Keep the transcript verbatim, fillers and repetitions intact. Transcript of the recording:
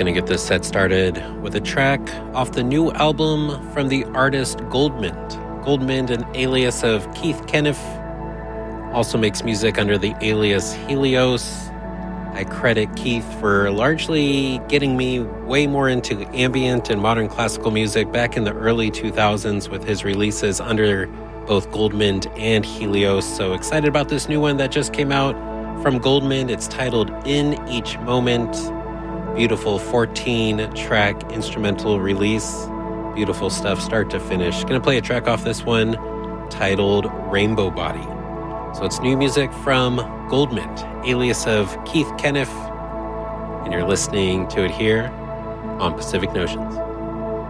Gonna get this set started with a track off the new album from the artist Goldmint. Goldmint, an alias of Keith Kenneth, also makes music under the alias Helios. I credit Keith for largely getting me way more into ambient and modern classical music back in the early two thousands with his releases under both Goldmint and Helios. So excited about this new one that just came out from Goldmint. It's titled In Each Moment. Beautiful fourteen-track instrumental release. Beautiful stuff start to finish. Gonna play a track off this one titled Rainbow Body. So it's new music from Goldmint, alias of Keith Kenneth, and you're listening to it here on Pacific Notions.